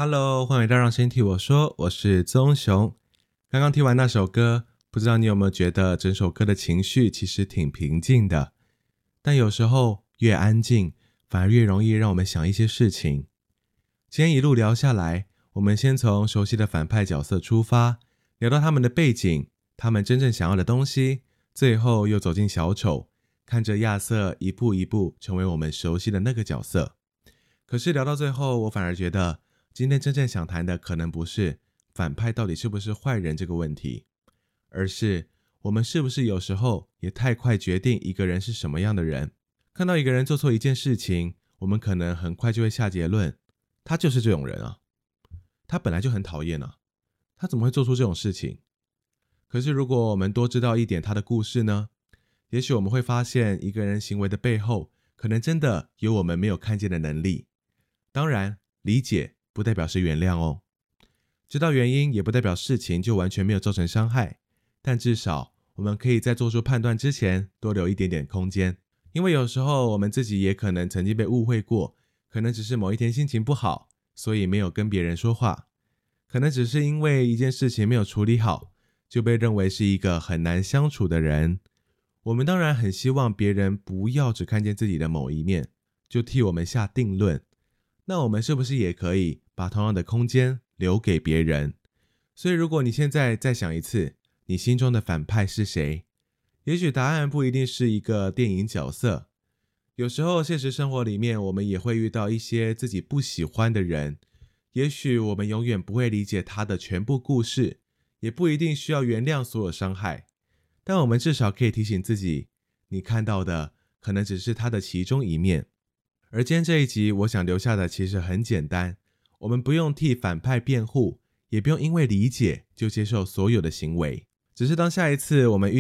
Hello，欢迎回到让声音替我说，我是宗雄。刚刚听完那首歌，不知道你有没有觉得整首歌的情绪其实挺平静的，但有时候越安静，反而越容易让我们想一些事情。今天一路聊下来，我们先从熟悉的反派角色出发，聊到他们的背景，他们真正想要的东西，最后又走进小丑，看着亚瑟一步一步成为我们熟悉的那个角色。可是聊到最后，我反而觉得今天真正想谈的可能不是反派到底是不是坏人这个问题，而是我们是不是有时候也太快决定一个人是什么样的人。看到一个人做错一件事情，我们可能很快就会下结论，他就是这种人啊，他本来就很讨厌啊，他怎么会做出这种事情？可是如果我们多知道一点他的故事呢，也许我们会发现一个人行为的背后，可能真的有我们没有看见的能力。当然，理解不代表是原谅哦。知道原因也不代表事情就完全没有造成伤害，但至少我们可以在做出判断之前多留一点点空间。因为有时候我们自己也可能曾经被误会过，可能只是某一天心情不好，所以没有跟别人说话，可能只是因为一件事情没有处理好，就被认为是一个很难相处的人。我们当然很希望别人不要只看见自己的某一面，就替我们下定论。那我们是不是也可以把同样的空间留给别人？所以如果你现在再想一次，你心中的反派是谁？也许答案不一定是一个电影角色，有时候现实生活里面我们也会遇到一些自己不喜欢的人，也许我们永远不会理解他的全部故事，也不一定需要原谅所有伤害，但我们至少可以提醒自己，你看到的可能只是他的其中一面。而今天这一集我想留下的其实很简单，我们不用替反派辩护，也不用因为理解就接受所有的行为，只是当下一次我们遇